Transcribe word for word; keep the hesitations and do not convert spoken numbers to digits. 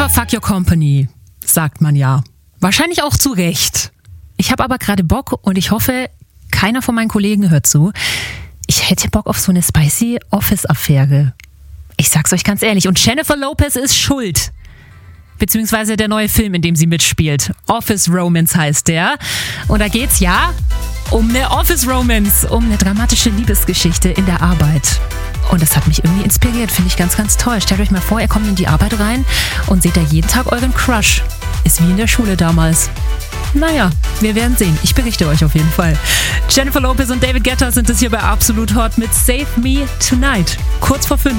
Never fuck your company, sagt man ja. Wahrscheinlich auch zu Recht. Ich habe aber gerade Bock und ich hoffe, keiner von meinen Kollegen hört zu. Ich hätte Bock auf so eine spicy Office-Affäre. Ich sag's euch ganz ehrlich. Und Jennifer Lopez ist schuld. Beziehungsweise der neue Film, in dem sie mitspielt. Office Romance heißt der. Und da geht's, ja, um eine Office Romance, um eine dramatische Liebesgeschichte in der Arbeit. Und das hat mich irgendwie inspiriert, finde ich ganz, ganz toll. Stellt euch mal vor, ihr kommt in die Arbeit rein und seht da jeden Tag euren Crush. Ist wie in der Schule damals. Naja, wir werden sehen. Ich berichte euch auf jeden Fall. Jennifer Lopez und David Guetta sind es hier bei Absolut Hot mit Save Me Tonight. Kurz vor fünf.